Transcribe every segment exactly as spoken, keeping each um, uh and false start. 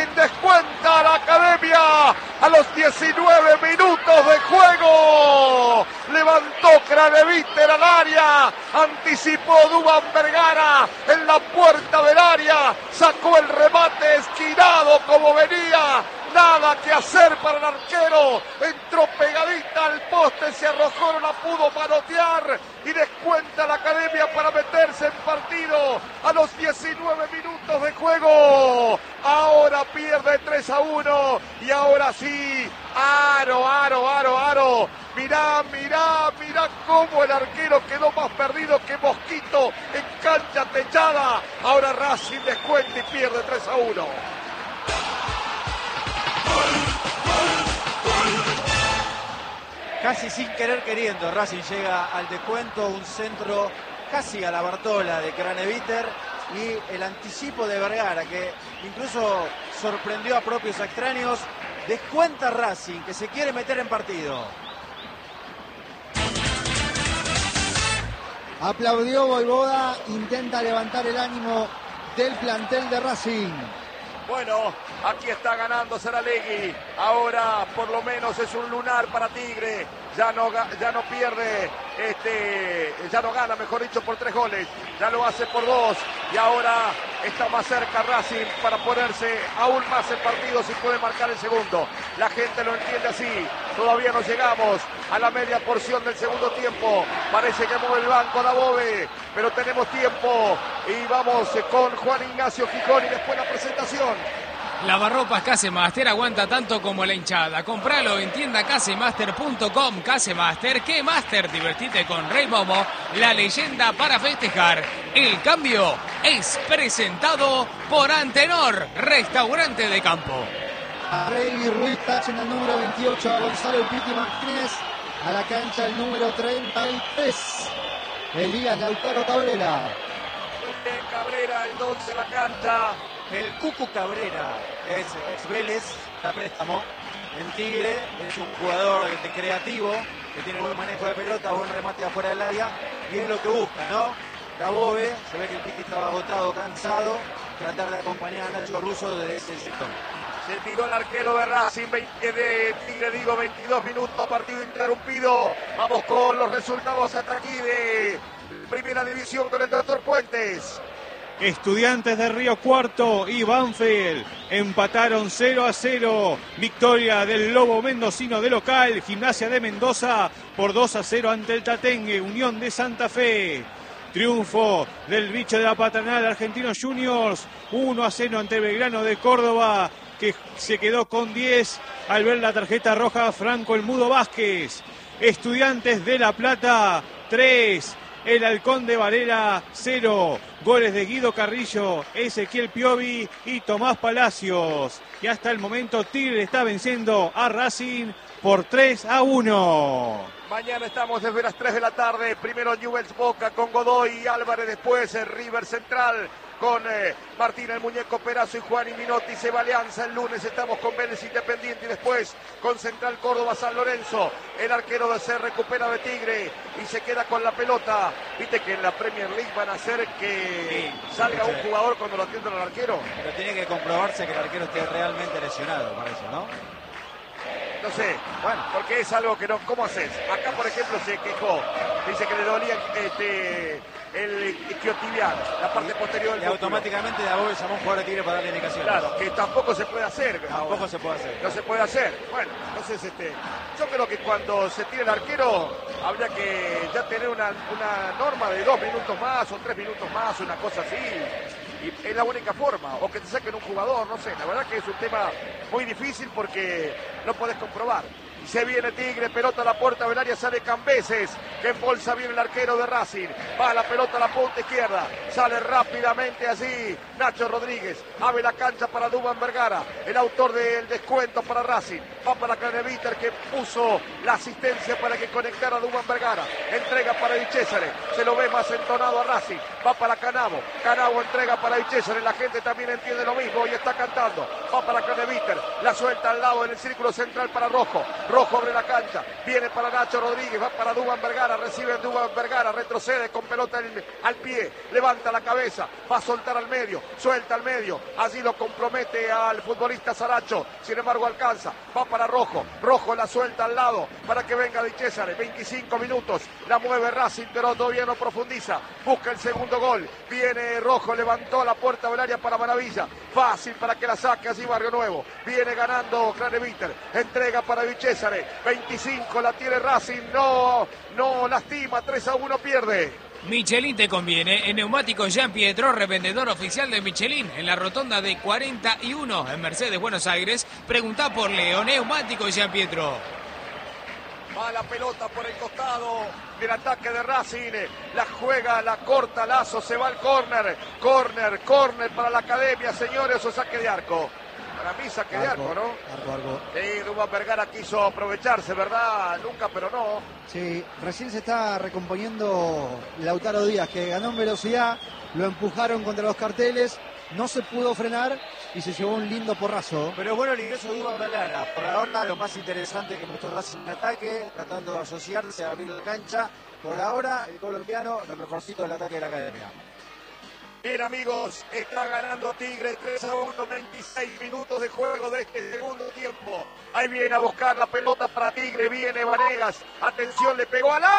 descuenta la Academia a los diecinueve minutos de juego. Levantó Craneviter al área, anticipó Duván Vergara en la puerta del área, sacó el remate esquinado como venía. Nada que hacer para el arquero, entró pegadita al poste, se arrojó, no la pudo manotear y descuenta la Academia para meterse en partido a los diecinueve minutos de juego. Ahora pierde tres a uno y ahora sí, aro, aro, aro, aro. Mirá, mirá, mirá cómo el arquero quedó más perdido que Mosquito en cancha techada. Ahora Racing descuenta y pierde tres a uno. Casi sin querer queriendo, Racing llega al descuento, un centro casi a la Bartola de Craneviter y el anticipo de Vergara, que incluso sorprendió a propios extraños. Descuenta Racing, que se quiere meter en partido. Aplaudió Voivoda, intenta levantar el ánimo del plantel de Racing. Bueno, aquí está ganando Saralegui. Ahora por lo menos es un lunar para Tigre. Ya no, ya no pierde, este, ya no gana, mejor dicho, por tres goles. Ya lo hace por dos. Y ahora está más cerca Racing para ponerse aún más en partido si puede marcar el segundo. La gente lo entiende así. Todavía no llegamos a la media porción del segundo tiempo. Parece que mueve el banco Dabove, pero tenemos tiempo. Y vamos con Juan Ignacio Gijón y después la presentación. Lavarropas Casemaster aguanta tanto como la hinchada. Compralo en tienda casemaster punto com. Casemaster, ¿qué Master? Divertite con Rey Momo, la leyenda para festejar. El cambio es presentado por Antenor, restaurante de campo. Rey Ruiz tacha en el número veintiocho a Gonzalo Piti Martínez. A la cancha el número treinta y tres. Elías Lautaro Cabrera. Cabrera, el doce de la cancha. El Cucu Cabrera es ex Vélez, está préstamo en Tigre, es un jugador creativo, que tiene buen manejo de pelota, buen remate afuera del área, y es lo que busca, ¿no? Dabove, se ve que el Piti estaba agotado, cansado, tratar de acompañar a Nacho Russo desde ese sector. Se tiró el arquero de Racing, veinte de Tigre, digo, veintidós minutos, partido interrumpido. Vamos con los resultados hasta aquí de Primera División con el doctor Puentes. Estudiantes de Río Cuarto y Banfield empataron cero a cero. Victoria del Lobo Mendocino de local. Gimnasia de Mendoza por dos a cero ante el Tatengue. Unión de Santa Fe. Triunfo del bicho de la Patronal Argentinos Juniors. uno a cero ante Belgrano de Córdoba, que se quedó con diez al ver la tarjeta roja Franco el Mudo Vázquez. Estudiantes de La Plata tres. El Halcón de Varela cero. Goles de Guido Carrillo, Ezequiel Piovi y Tomás Palacios. Y hasta el momento Tigre está venciendo a Racing por tres a uno. Mañana estamos desde las tres de la tarde. Primero Newell's Boca con Godoy y Álvarez. Después eh, River Central con eh, Martín el Muñeco Perazo y Juan y Minotti. Se va Alianza. El lunes estamos con Vélez Independiente y después con Central Córdoba San Lorenzo. El arquero de se recupera de Tigre y se queda con la pelota. Viste que en la Premier League van a hacer que sí, salga sí, un jugador cuando lo atiendan al arquero. Pero tiene que comprobarse que el arquero esté realmente lesionado, parece, ¿no? No sé, bueno, porque es algo que no... ¿Cómo haces? Acá, por ejemplo, se quejó. Dice que le dolía este, el isquiotibial, la parte posterior del y automáticamente Dabove llamó a un jugador de Tigre para darle indicaciones. Claro, que tampoco se puede hacer. Tampoco ahora. se puede hacer. No se puede hacer. Bueno, entonces este, yo creo que cuando se tire el arquero habría que ya tener una, una norma de dos minutos más o tres minutos más, una cosa así. Y es la única forma, o que te saquen un jugador, no sé, la verdad que es un tema muy difícil porque no podés comprobar. Se viene Tigre, pelota a la puerta del área, sale Cambeses, que embolsa bien el arquero de Racing. Va la pelota a la punta izquierda, sale rápidamente allí Nacho Rodríguez. Abre la cancha para Duván Vergara, el autor del descuento para Racing. Va para Craneviter, que puso la asistencia para que conectara a Duván Vergara. Entrega para Di Cesare, se lo ve más entonado a Racing. Va para Canavo, Canavo entrega para Di Cesare. La gente también entiende lo mismo y está cantando. Va para Craneviter, la suelta al lado en el círculo central para Rojo. Rojo Rojo abre la cancha, viene para Nacho Rodríguez, va para Duván Vergara, recibe Duván Vergara, retrocede con pelota al, al pie, levanta la cabeza, va a soltar al medio, suelta al medio, allí lo compromete al futbolista Saracho, sin embargo alcanza, va para Rojo, Rojo la suelta al lado para que venga Di Cesare, veinticinco minutos, la mueve Racing, pero todavía no profundiza, busca el segundo gol, viene Rojo, levantó la puerta del área para Maravilla, fácil para que la saque allí Barrio Nuevo, viene ganando Craneviter, entrega para Di Cesare, veinticinco la tiene Racing, no, no lastima, tres a uno pierde. Michelin te conviene. En Neumáticos Jean Pietro, revendedor oficial de Michelin, en la rotonda de cuarenta y uno en Mercedes, Buenos Aires. Preguntá por Leo. Neumáticos Jean Pietro. Va la pelota por el costado del ataque de Racing. La juega, la corta Lazo, se va al córner. Córner, córner para la academia, señores, o saque de arco. Para mí saque de arco, ¿no? Arco, arco. Sí, Duván Vergara quiso aprovecharse, ¿verdad? Nunca, pero no. Sí, recién se está recomponiendo Lautaro Díaz, que ganó en velocidad, lo empujaron contra los carteles, no se pudo frenar y se llevó un lindo porrazo. Pero bueno, el ingreso de Duván Vergara, por ahora lo más interesante que mostró Racing en ataque, tratando de asociarse, a abrir la cancha. Por ahora, el colombiano, lo mejorcito del ataque de la academia. Bien, amigos, está ganando Tigre tres a uno, veintiséis minutos de juego de este segundo tiempo. Ahí viene a buscar la pelota para Tigre, viene Vanegas. Atención, le pegó al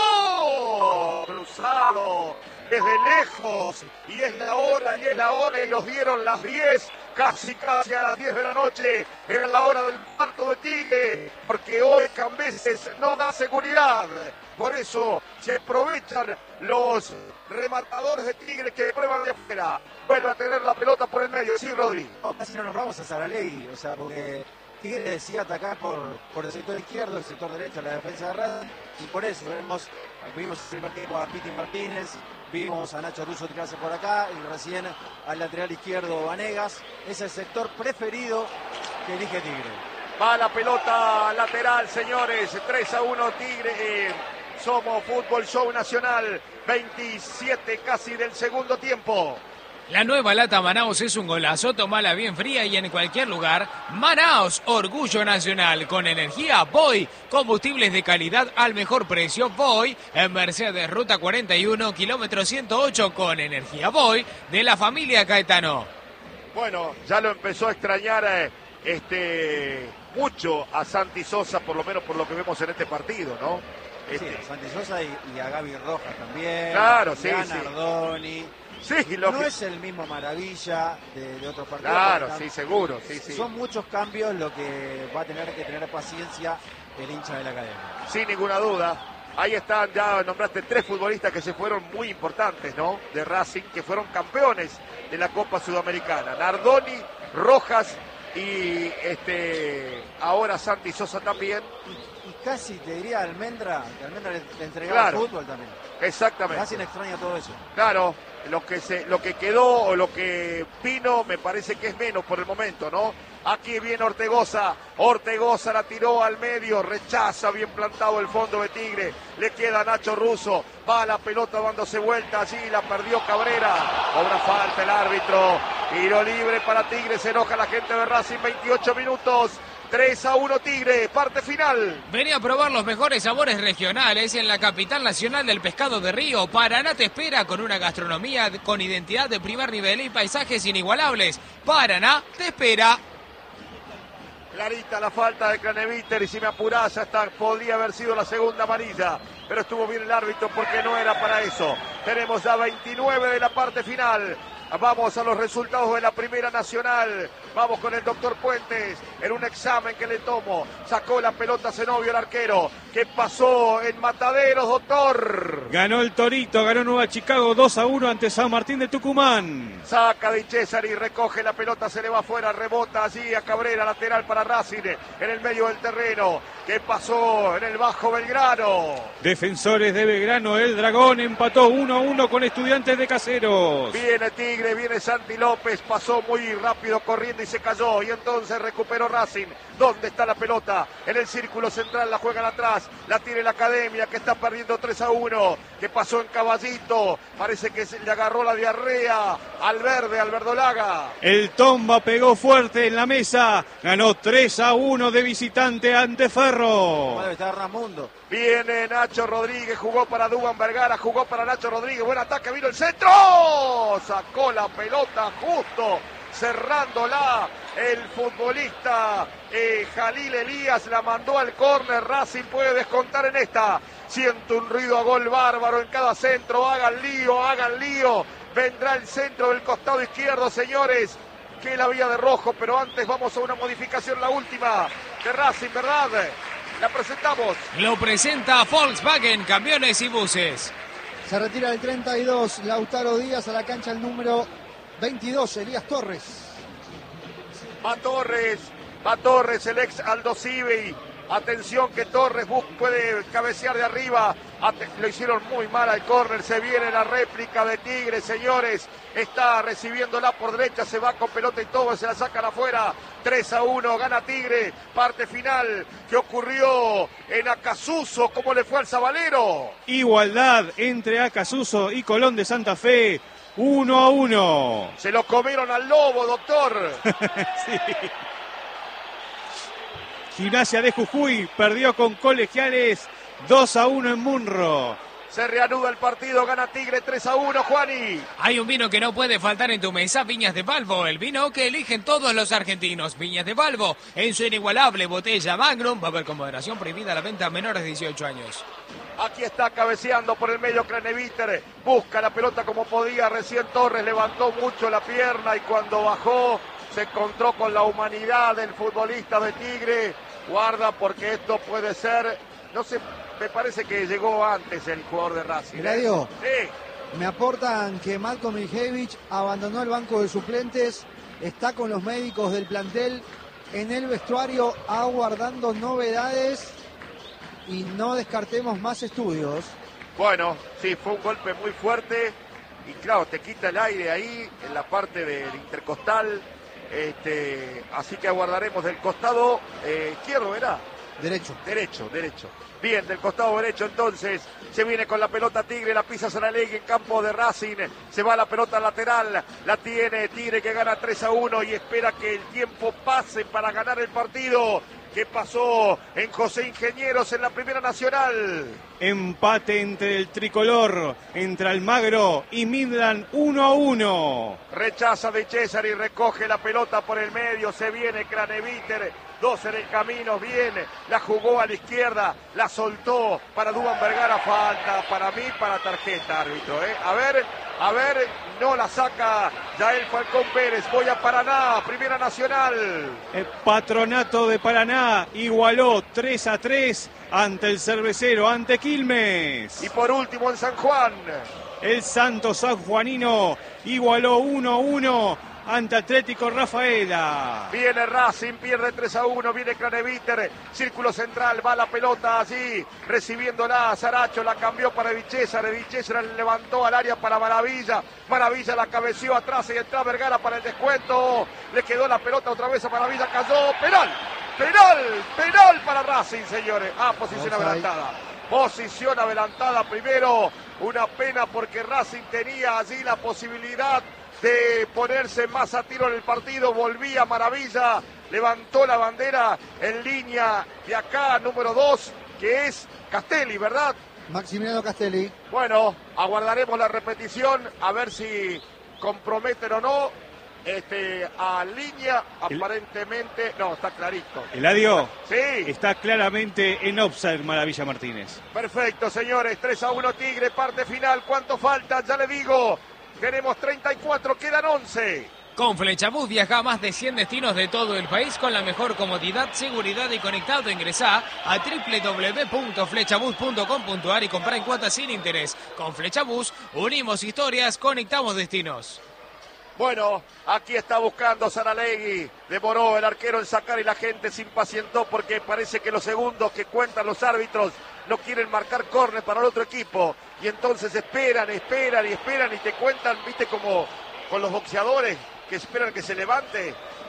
arco. Cruzado desde lejos. Y es la hora, y es la hora, y nos dieron las diez. Casi, casi a las diez de la noche. Era la hora del parto de Tigre. Porque hoy Cambeses no da seguridad. Por eso se aprovechan los rematadores de Tigre que prueban de afuera. Vuelve a tener la pelota por el medio. Sí, Rodri. No, casi no nos vamos a Saralegui, o sea, porque Tigre decía atacar por, por el sector izquierdo, el sector derecho, la defensa de Racing, y por eso vemos, vimos el primer tiempo a Piti Martínez, vimos a Nacho Russo tirarse por acá, y recién al lateral izquierdo Vanegas. Es el sector preferido que elige Tigre. Va la pelota lateral, señores. tres a uno Tigre. Eh, somos Fútbol Show Nacional. veintisiete casi del segundo tiempo. La nueva lata Manaos es un golazo, tomala bien fría y en cualquier lugar. Manaos, orgullo nacional, con energía Voy, combustibles de calidad al mejor precio. Voy, en Mercedes, ruta cuarenta y uno, kilómetro ciento ocho, con energía Voy, de la familia Caetano. Bueno, ya lo empezó a extrañar eh, este mucho a Santi Sosa, por lo menos por lo que vemos en este partido, ¿no? Este... Sí, a Santi Sosa y, y a Gaby Rojas también. Claro, sí, a sí. Nardoni. Sí, lo no que... es el mismo Maravilla de, de otros partidos. Claro, sí, seguro, sí, sí. Son muchos cambios lo que va a tener que tener paciencia el hincha de la academia. Sin ninguna duda. Ahí están, ya nombraste tres futbolistas que se fueron muy importantes, ¿no? De Racing, que fueron campeones de la Copa Sudamericana. Nardoni, Rojas y este ahora Santi Sosa también. Y, y casi te diría Almendra, que Almendra le, le entregaba Claro. el fútbol también. Exactamente. Racing extraña todo eso. Claro, lo que se, lo que quedó o lo que vino me parece que es menos por el momento, ¿no? Aquí viene Ortegoza, Ortegoza la tiró al medio, rechaza bien plantado el fondo de Tigre, le queda Nacho Russo, va la pelota dándose vuelta allí, la perdió Cabrera, cobra falta el árbitro, tiro libre para Tigre, se enoja la gente de Racing, veintiocho minutos. tres a uno Tigre, parte final. Vení a probar los mejores sabores regionales en la capital nacional del pescado de río. Paraná te espera con una gastronomía con identidad de primer nivel y paisajes inigualables. Paraná te espera. Clarita la falta de Craneviter y si me apurás hasta podría haber sido la segunda amarilla, pero estuvo bien el árbitro porque no era para eso. Tenemos ya veintinueve de la parte final. Vamos a los resultados de la Primera Nacional. Vamos con el doctor Puentes en un examen que le tomo. Sacó la pelota Zenobio, el arquero. ¿Qué pasó en Mataderos, doctor? Ganó el Torito, ganó Nueva Chicago dos a uno ante San Martín de Tucumán. Saca Di Cesare y recoge la pelota, se le va afuera, rebota allí a Cabrera, lateral para Racing, en el medio del terreno. ¿Qué pasó en el Bajo Belgrano? Defensores de Belgrano, el Dragón empató uno a uno con Estudiantes de Caseros. Viene Tigre, viene Santi López, pasó muy rápido corriendo y se cayó. Y entonces recuperó Racing. ¿Dónde está la pelota? En el círculo central, la juegan atrás. Elías, la tiene la Academia que está perdiendo tres a uno, que pasó en Caballito, parece que se le agarró la diarrea al verde, al verdolaga. El Tomba pegó fuerte en la mesa, ganó tres a uno de visitante ante Ferro. Debe estar Ramundo. Viene Nacho Rodríguez, jugó para Duban Vergara, jugó para Nacho Rodríguez, buen ataque, vino el centro, sacó la pelota justo, cerrándola el futbolista eh, Jalil Elías, la mandó al córner. Racing puede descontar en esta. Siento un ruido a gol bárbaro en cada centro, hagan lío, hagan lío, vendrá el centro del costado izquierdo, señores, que la vía de rojo, pero antes vamos a una modificación, la última de Racing, ¿verdad? La presentamos. Lo presenta Volkswagen Camiones y Buses. Se retira el treinta y dos, Lautaro Díaz, a la cancha el número veintidós, Elías Torres. Va Torres, va Torres, el ex Aldo Civi. Atención que Torres puede cabecear de arriba. Ate- lo hicieron muy mal al córner. Se viene la réplica de Tigre, señores. Está recibiéndola por derecha. Se va con pelota y todo. Se la sacan afuera. tres a uno. Gana Tigre. Parte final. ¿Qué ocurrió en Acasuso? ¿Cómo le fue al Sabalero? Igualdad entre Acasuso y Colón de Santa Fe. uno a uno. Se lo comieron al lobo, doctor. Sí. Gimnasia de Jujuy perdió con Colegiales dos a uno en Munro. Se reanuda el partido, gana Tigre tres a uno, Juani. Hay un vino que no puede faltar en tu mesa, Viñas de Valvo, el vino que eligen todos los argentinos. Viñas de Valvo, en su inigualable botella Magnum, va a haber con moderación prohibida la venta a menores de dieciocho años. Aquí está cabeceando por el medio Craneviter, busca la pelota como podía, recién Torres levantó mucho la pierna y cuando bajó se encontró con la humanidad del futbolista de Tigre. Guarda porque esto puede ser, no sé, me parece que llegó antes el jugador de Racing. Eladio, Sí. me aportan que Malcolm Miljevic abandonó el banco de suplentes, está con los médicos del plantel en el vestuario aguardando novedades y no descartemos más estudios. Bueno, sí, fue un golpe muy fuerte y claro, te quita el aire ahí en la parte del intercostal. Este, así que aguardaremos del costado eh, izquierdo, ¿verdad? Derecho. Derecho, derecho. Bien, del costado derecho entonces se viene con la pelota Tigre, la pisa Saralegui en campo de Racing, se va la pelota lateral, la tiene Tigre que gana tres a uno y espera que el tiempo pase para ganar el partido. ¿Qué pasó en José Ingenieros en la Primera Nacional? Empate entre el tricolor, entre Almagro y Midland, uno a uno. Rechaza de César y recoge la pelota por el medio, se viene Craneviter, dos en el camino, viene, la jugó a la izquierda, la soltó para Duban Vergara, falta para mí, para tarjeta, árbitro, ¿eh? A ver, a ver, no la saca Yael Falcón Pérez, voy a Paraná, Primera Nacional. El Patronato de Paraná igualó tres a tres ante el Cervecero, ante Quilmes. Y por último en San Juan. El Santos sanjuanino igualó uno a uno ante Atlético Rafaela. Viene Racing, pierde tres a uno, viene Craneviter, círculo central, va la pelota allí, recibiéndola, Saracho la cambió para Vichésar, Vichésar levantó al área para Maravilla, Maravilla la cabeció atrás y entra Vergara para el descuento, le quedó la pelota otra vez a Maravilla, cayó, penal, penal, penal para Racing, señores. Ah, posición adelantada, posición adelantada primero, una pena porque Racing tenía allí la posibilidad de ponerse más a tiro en el partido, volvía Maravilla, levantó la bandera en línea de acá, número dos, que es Castelli, ¿verdad? Maximiliano Castelli. Bueno, aguardaremos la repetición, a ver si comprometen o no, este, a línea, aparentemente, no, está clarito. Eladio, Sí. está claramente en offside Maravilla Martínez. Perfecto, señores, tres a uno Tigre, parte final, ¿cuánto falta? Ya le digo. Tenemos treinta y cuatro, quedan once. Con Flechabús viaja a más de cien destinos de todo el país con la mejor comodidad, seguridad y conectado. Ingresá a doble u doble u doble u punto flechabús punto com punto a r y comprá en cuotas sin interés. Con Flechabús unimos historias, conectamos destinos. Bueno, aquí está buscando Saralegui, demoró el arquero en sacar y la gente se impacientó porque parece que los segundos que cuentan los árbitros no quieren marcar córner para el otro equipo y entonces esperan, esperan y esperan y te cuentan, viste, como con los boxeadores que esperan que se levante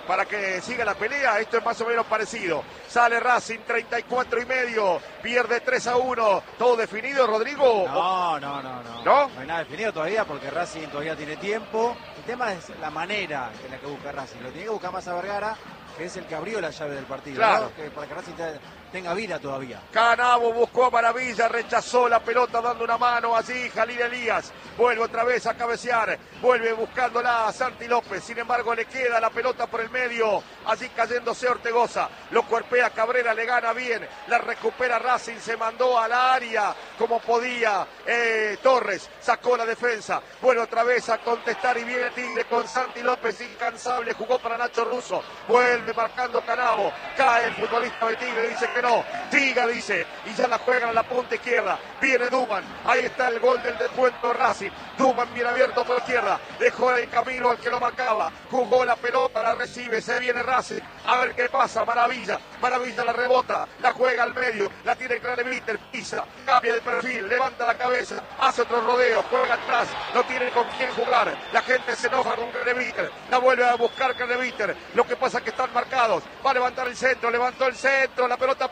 para que siga la pelea. Esto es más o menos parecido. Sale Racing, treinta y cuatro y medio, pierde tres a uno. ¿Todo definido, Rodrigo? No, no, no, no. ¿No? No hay nada definido todavía porque Racing todavía tiene tiempo. El tema es la manera en la que busca Racing. Lo tiene que buscar más a Vergara, que es el que abrió la llave del partido. Claro. ¿No? Que para que Racing te, tenga vida todavía. Canavo buscó a Maravilla, rechazó la pelota dando una mano allí, Jalil Elías. Vuelve otra vez a cabecear, vuelve buscándola a Santi López. Sin embargo, le queda la pelota por el medio, allí cayéndose Ortegoza. Lo cuerpea Cabrera, le gana bien, la recupera Racing, se mandó a la área como podía. Eh, Torres sacó la defensa, vuelve otra vez a contestar y viene Tigre con Santi López, incansable, jugó para Nacho Russo. Vuelve marcando Canavo, cae el futbolista de Tigre, dice que no, Tiga dice, y ya la juegan a la punta izquierda. Viene Duman, ahí está el gol del descuento de Racing. Duman bien abierto por izquierda, dejó el camino al que lo marcaba, jugó la pelota, la recibe, se viene Racing, a ver qué pasa. Maravilla, Maravilla la rebota, la juega al medio, la tiene Craneviter, pisa, cambia de perfil, levanta la cabeza, hace otro rodeo, juega atrás, no tiene con quién jugar, la gente se enoja con Craneviter, la vuelve a buscar Craneviter, lo que pasa es que están marcados, va a levantar el centro, levantó el centro, la pelota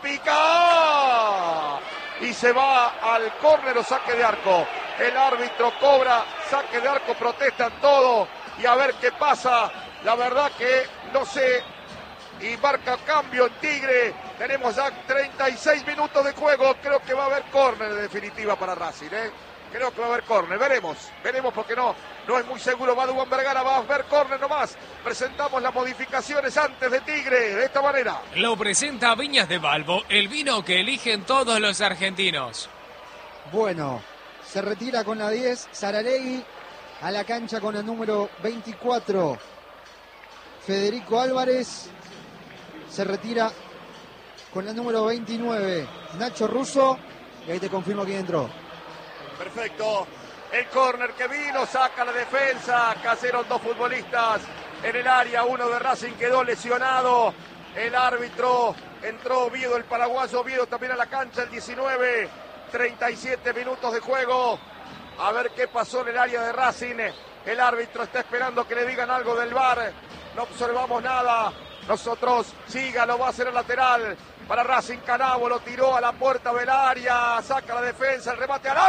pica y se va al córner o saque de arco. El árbitro cobra saque de arco, protestan todo y a ver qué pasa. La verdad que no sé, y marca cambio en Tigre. Tenemos ya treinta y seis minutos de juego, creo que va a haber córner de definitiva para Racing, ¿eh? Creo que va a haber córner, veremos, veremos porque no, no es muy seguro. Va Duván Vergara, va a haber córner nomás. Presentamos las modificaciones antes de Tigre, de esta manera. Lo presenta Viñas de Balbo, el vino que eligen todos los argentinos. Bueno, se retira con la diez Saralegui, a la cancha con el número veinticuatro Federico Álvarez, se retira con el número veintinueve Nacho Russo, y ahí te confirmo quién entró. Perfecto, el córner que vino, saca la defensa, cayeron dos futbolistas en el área, uno de Racing quedó lesionado, el árbitro entró Oviedo, el paraguayo Oviedo también a la cancha, el diecinueve, treinta y siete minutos de juego, a ver qué pasó en el área de Racing, el árbitro está esperando que le digan algo del V A R, no observamos nada, nosotros siga, lo va a hacer el lateral. Para Racing, Canavo lo tiró a la puerta del área, saca la defensa, el remate al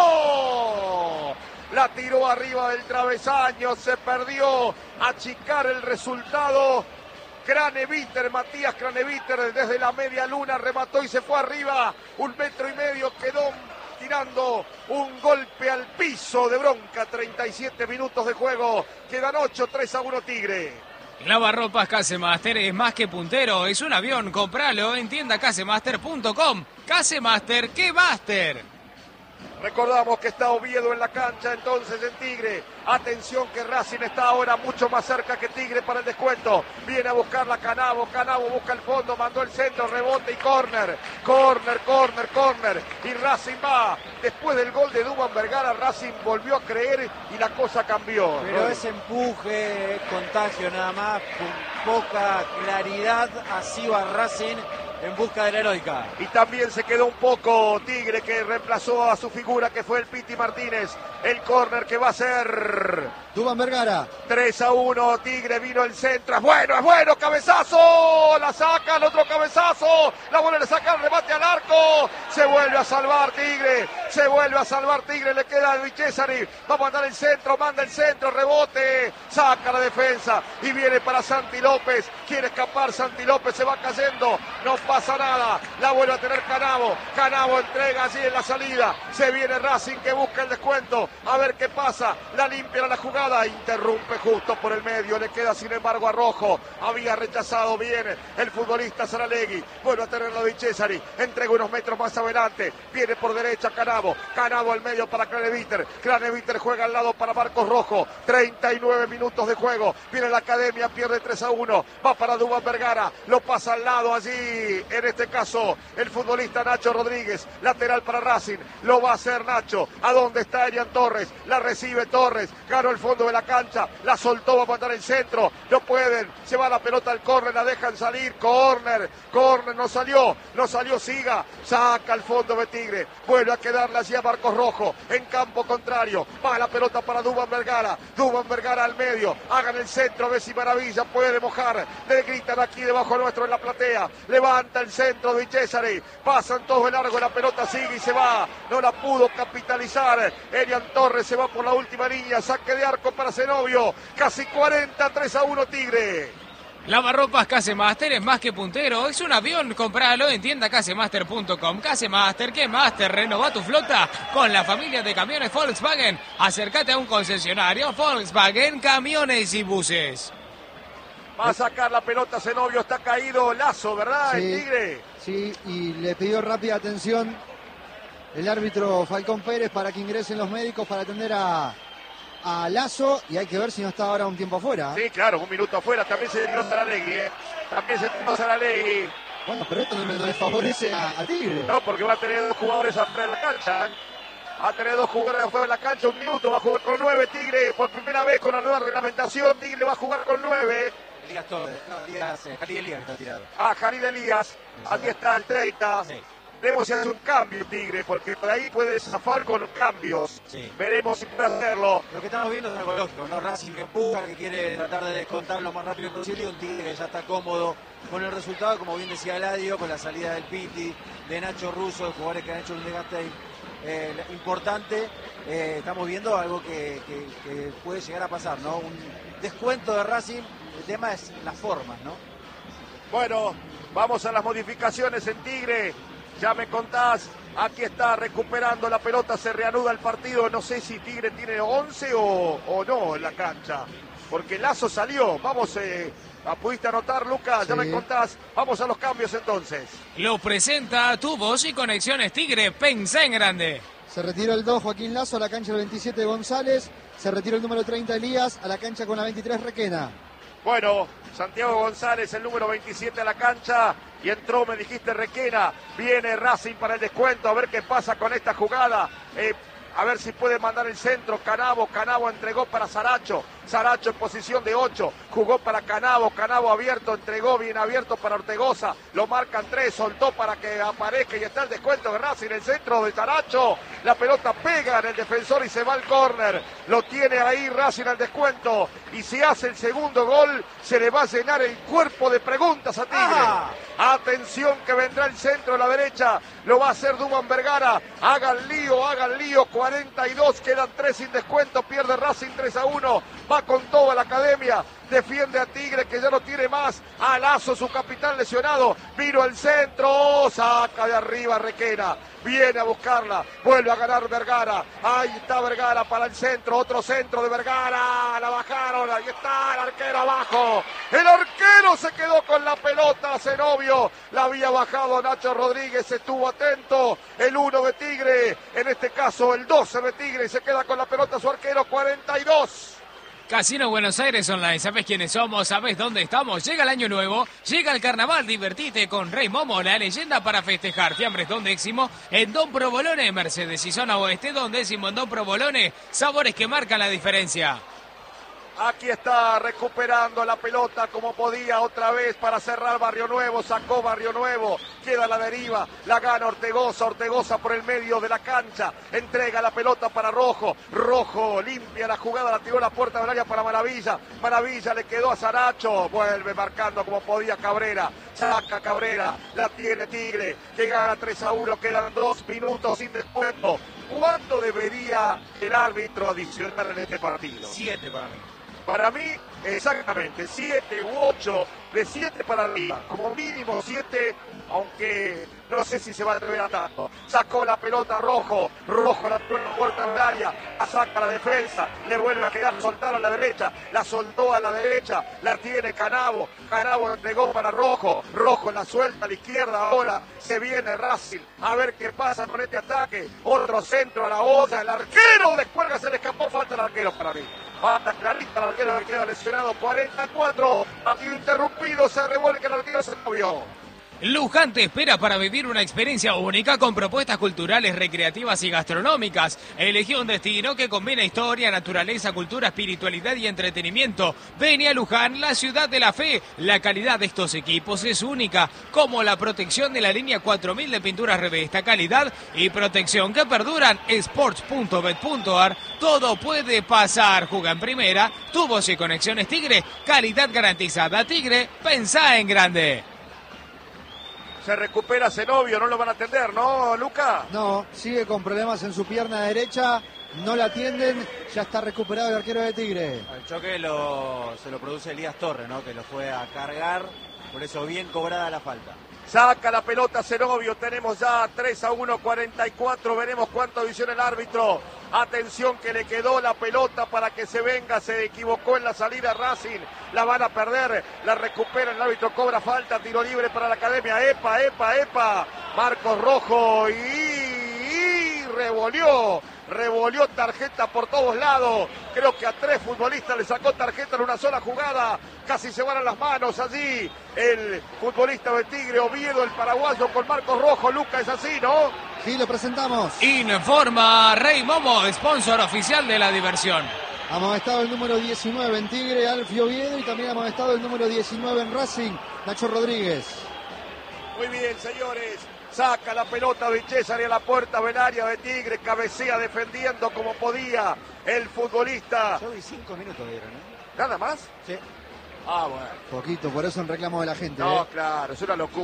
arco. La tiró arriba del travesaño, se perdió, achicar el resultado. Craneviter, Matías Craneviter desde la media luna remató y se fue arriba. Un metro y medio quedó tirando un golpe al piso de bronca. treinta y siete minutos de juego, quedan ocho, tres a uno Tigre. Lavarropas Casemaster es más que puntero, es un avión, compralo en tienda casemaster punto com. Casemaster, ¿qué Master? Recordamos que está Oviedo en la cancha entonces en Tigre. Atención que Racing está ahora mucho más cerca que Tigre para el descuento. Viene a buscarla Canavo, Canavo busca el fondo, mandó el centro, rebote y córner. Córner, córner, córner. Y Racing va. Después del gol de Duván Vergara, Racing volvió a creer y la cosa cambió. Pero ese empuje, contagio nada más, con poca claridad, así va Racing en busca de la heroica. Y también se quedó un poco Tigre, que reemplazó a su figura que fue el Piti Martínez. El córner que va a ser Duván Vergara. tres a uno, Tigre, vino el centro, es bueno, es bueno, cabezazo, la saca, el otro cabezazo, la vuelve a sacar, remate al arco, se vuelve a salvar Tigre, se vuelve a salvar Tigre, le queda a Cesari, va a mandar el centro, manda el centro, rebote, saca la defensa y viene para Santi López, quiere escapar Santi López, se va cayendo, no pasa nada, la vuelve a tener Canavo, Canavo entrega allí en la salida, se viene Racing que busca el descuento, a ver qué pasa, la limpia la jugada, interrumpe justo por el medio, le queda sin embargo a Rojo, había rechazado bien el futbolista Saralegui, vuelve a tenerlo Di Cesari, entrega unos metros más adelante, viene por derecha Canavo, Canavo al medio para Craneviter, Craneviter juega al lado para Marcos Rojo, treinta y nueve minutos de juego, viene la Academia, pierde tres a uno, va para Duván Vergara, lo pasa al lado allí, en este caso el futbolista Nacho Rodríguez, lateral para Racing, lo va a hacer Nacho, ¿a dónde está Erian Torres? Torres, la recibe Torres, ganó el fondo de la cancha, la soltó, va a mandar el centro, no pueden, se va la pelota al córner, la dejan salir, córner, córner, no salió, no salió Siga, saca al fondo de Tigre, vuelve a quedarle hacia Marcos Rojo, en campo contrario, va la pelota para Duván Vergara, Duván Vergara al medio, hagan el centro, Messi Maravilla, puede mojar, le gritan aquí debajo nuestro en la platea, levanta el centro de Cesare, pasan todos de largo, la pelota sigue y se va, no la pudo capitalizar, Elian Torres se va por la última línea, saque de arco para Zenobio, casi cuarenta, tres a uno Tigre. Lavarropas Casemaster es más que puntero, es un avión, compralo en tienda casemaster punto com. Casemaster, ¿qué Master? Renova tu flota con la familia de camiones Volkswagen. Acércate a un concesionario Volkswagen, camiones y buses. Va a sacar la pelota Zenobio, está caído Lazo, ¿verdad? Sí, El Tigre. Sí, y le pidió rápida atención el árbitro Falcón Pérez para que ingresen los médicos para atender a, a Lazo, y hay que ver si no está ahora un tiempo afuera. Sí, claro, un minuto afuera, también se tiró Saralegui, ¿eh? También se tiró Saralegui. Bueno, pero esto no le favorece a, a Tigre. No, porque va a tener dos jugadores afuera de la cancha. Va a tener dos jugadores afuera de la cancha, un minuto, va a jugar con nueve Tigre, por primera vez con la nueva reglamentación, Tigre va a jugar con nueve. Elías Torres, no, Elías, eh, Jarid Elías está tirado. Ah, Jarid Elías, aquí está el treinta. Sí. Veremos si hace un cambio Tigre, porque por ahí puede zafar con cambios. Sí. Veremos si puede hacerlo. Lo que estamos viendo es algo lógico, ¿no? Racing que empuja, que quiere tratar de descontar lo más rápido posible, y un Tigre que ya está cómodo con el resultado, como bien decía Eladio, con la salida del Piti, de Nacho Russo, de jugadores que han hecho un desgaste eh, importante. Eh, estamos viendo algo que, que, que puede llegar a pasar, ¿no? Un descuento de Racing. El tema es las formas, ¿no? Bueno, vamos a las modificaciones en Tigre. Ya me contás, aquí está recuperando la pelota, se reanuda el partido. No sé si Tigre tiene once o, o no en la cancha, porque Lazo salió. Vamos, eh, ¿pudiste anotar, Lucas? Sí. Ya me contás. Vamos a los cambios entonces. Lo presenta Tu Voz y Conexiones Tigre, pensá en grande. Se retiró el dos Joaquín Lazo a la cancha el veintisiete González, se retiró el número treinta Elías a la cancha con la veintitrés Requena. Bueno, Santiago González, el número veintisiete a la cancha, y entró, me dijiste, Requena. Viene Racing para el descuento, a ver qué pasa con esta jugada. Eh, a ver si puede mandar el centro. Canavo, Canavo entregó para Saracho. Saracho en posición de ocho, jugó para Canavo, Canavo abierto, entregó bien abierto para Ortegoza, lo marcan tres, soltó para que aparezca y está el descuento de Racing, el centro de Saracho, la pelota pega en el defensor y se va al córner, lo tiene ahí Racing al descuento, y si hace el segundo gol, se le va a llenar el cuerpo de preguntas a Tigre. ¡Ah! Atención que vendrá el centro a la derecha, lo va a hacer Duván Vergara, hagan lío, hagan lío, cuarenta y dos, quedan tres sin descuento, pierde Racing tres a uno, va con toda la academia, defiende a Tigre que ya no tiene más, a Lazo su capitán lesionado, vino al centro, saca de arriba Requena, viene a buscarla, vuelve a ganar Vergara, ahí está Vergara para el centro, otro centro de Vergara, la bajaron, ahí está el arquero abajo, el arquero se quedó con la pelota, Zenobio, la había bajado Nacho Rodríguez, estuvo atento, el uno de Tigre, en este caso el doce de Tigre, se queda con la pelota su arquero, cuarenta y dos. Casino Buenos Aires Online, ¿sabés quiénes somos? ¿Sabés dónde estamos? Llega el año nuevo, llega el carnaval, divertite con Rey Momo, la leyenda para festejar. Fiambres Don Décimo en Don Provolone, Mercedes y Zona Oeste, Don Décimo en Don Provolone, sabores que marcan la diferencia. Aquí está recuperando la pelota como podía otra vez para cerrar Barrio Nuevo, sacó Barrio Nuevo, queda a la deriva, la gana Ortegoza, Ortegoza por el medio de la cancha, entrega la pelota para Rojo, Rojo limpia la jugada, la tiró a la puerta del área para Maravilla, Maravilla le quedó a Saracho, vuelve marcando como podía Cabrera, saca Cabrera, la tiene Tigre, que gana tres a uno, quedan dos minutos sin descuento. ¿Cuánto debería el árbitro adicionar en este partido? Siete para mí. Para mí, exactamente, siete u ocho, de siete para arriba, como mínimo siete, aunque no sé si se va a atrever a tanto. Sacó la pelota Rojo, Rojo la puerta del área, la saca a la defensa, le vuelve a quedar, soltar a la derecha, la soltó a la derecha, la tiene Canavo, Canavo la entregó para Rojo, Rojo la suelta a la izquierda, ahora se viene Racing, a ver qué pasa con este ataque, otro centro a la olla, el arquero descuelga, se le escapó, falta el arquero para mí. Falta clarita el arquero que queda lesionado, cuarenta y cuatro, partido interrumpido, se revuelca el arquero, se movió. Luján te espera para vivir una experiencia única con propuestas culturales, recreativas y gastronómicas. Elegí un destino que combina historia, naturaleza, cultura, espiritualidad y entretenimiento. Vení a Luján, la ciudad de la fe. La calidad de estos equipos es única, como la protección de la línea cuatro mil de pinturas Revesta, calidad y protección que perduran. Sports punto bet punto ar, todo puede pasar. Juega en primera, tubos y conexiones Tigre, calidad garantizada. Tigre, pensá en grande. Se recupera Zenobio, no lo van a atender, ¿no, Luca? No, sigue con problemas en su pierna derecha, no la atienden, ya está recuperado el arquero de Tigre. El choque lo, se lo produce Elías Torres, ¿no? Que lo fue a cargar, por eso bien cobrada la falta. Saca la pelota Zenobio, tenemos ya tres a uno, cuarenta y cuatro, veremos cuánto adiciona el árbitro. Atención que le quedó la pelota para que se venga, se equivocó en la salida Racing, la van a perder, la recupera el árbitro, cobra falta, tiro libre para la Academia, epa, epa, epa, Marcos Rojo y, y revolvió. Revolvió tarjeta por todos lados. Creo que a tres futbolistas le sacó tarjeta en una sola jugada. Casi se van a las manos allí el futbolista de Tigre, Oviedo, el paraguayo con Marcos Rojo. Luca, es así, ¿no? Sí, lo presentamos. Informa Rey Momo, sponsor oficial de la diversión. Amonestado el número diecinueve en Tigre, Alfio Oviedo, y también amonestado el número diecinueve en Racing, Nacho Rodríguez. Muy bien, señores. Saca la pelota César y a la puerta del área de Tigre, cabecea defendiendo como podía el futbolista. Yo vi cinco minutos dieron, ¿eh? ¿Nada más? Sí. Ah, bueno. Poquito, por eso en reclamo de la gente. No, ¿eh? claro, es una locura.